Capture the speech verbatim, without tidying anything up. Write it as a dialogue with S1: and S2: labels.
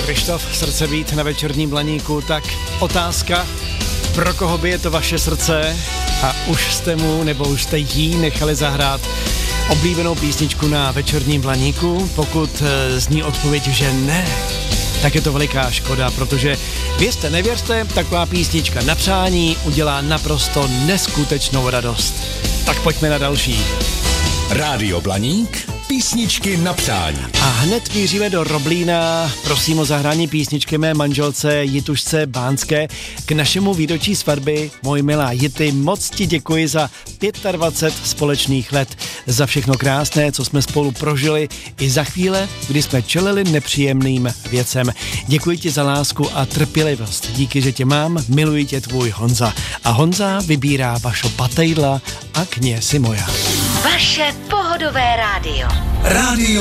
S1: Krištof, srdce být na Večerním Blaníku, tak otázka, pro koho by je to vaše srdce a už jste mu nebo už jste jí nechali zahrát oblíbenou písničku na Večerním Blaníku? Pokud zní odpověď, že ne, tak je to veliká škoda, protože věřte, nevěřte, taková písnička na přání udělá naprosto neskutečnou radost. Tak pojďme na další.
S2: Rádio Blaník, písničky na přání.
S1: A hned míříme do Roblína. Prosím o zahrání písničky mé manželce Jitušce Bánské k našemu výročí svatby. Moje milá Jity, moc ti děkuji za dvacet pět společných let, za všechno krásné, co jsme spolu prožili, i za chvíle, kdy jsme čelili nepříjemným věcem. Děkuji ti za lásku a trpělivost. Díky, že tě mám, miluji tě, tvůj Honza. A Honza vybírá Vašo Patejdla a Kně si moja.
S3: Vaše pohodové rádio.
S2: Rádio